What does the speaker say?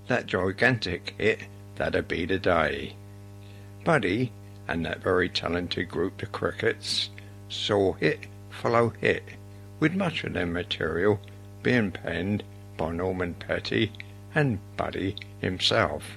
that gigantic hit that'd be the day. Buddy and that very talented group, the Crickets, saw hit follow hit, with much of their material being penned by Norman Petty and Buddy himself.